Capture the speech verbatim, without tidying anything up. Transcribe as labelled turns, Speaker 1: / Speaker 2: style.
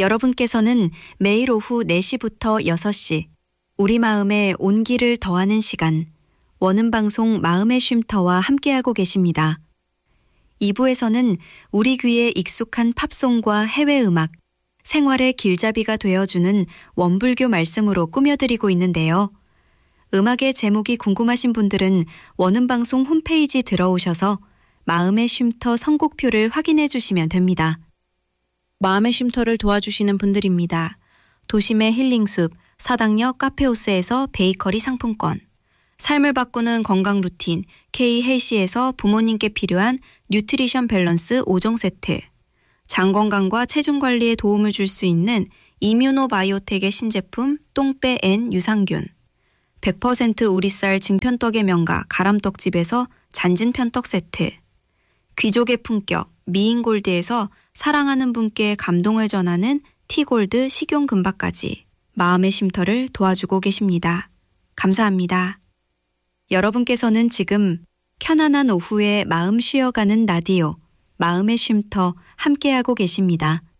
Speaker 1: 여러분께서는 매일 오후 네 시부터 여섯 시 우리 마음에 온기를 더하는 시간 원음방송 마음의 쉼터와 함께하고 계십니다. 이 부에서는 우리 귀에 익숙한 팝송과 해외음악, 생활의 길잡이가 되어주는 원불교 말씀으로 꾸며드리고 있는데요. 음악의 제목이 궁금하신 분들은 원음방송 홈페이지 들어오셔서 마음의 쉼터 선곡표를 확인해 주시면 됩니다. 마음의 쉼터를 도와주시는 분들입니다. 도심의 힐링숲, 사당역 카페오스에서 베이커리 상품권, 삶을 바꾸는 건강 루틴 K 헬시에서 부모님께 필요한 뉴트리션 밸런스 오 종 세트, 장 건강과 체중 관리에 도움을 줄 수 있는 이뮤노바이오텍의 신제품 똥빼 N 유산균, 백 퍼센트 우리쌀 증편떡의 명가 가람떡집에서 잔진편떡 세트, 귀족의 품격 미인골드에서 사랑하는 분께 감동을 전하는 티골드 식용금박까지 마음의 쉼터를 도와주고 계십니다. 감사합니다. 여러분께서는 지금 편안한 오후에 마음 쉬어가는 라디오 마음의 쉼터 함께하고 계십니다.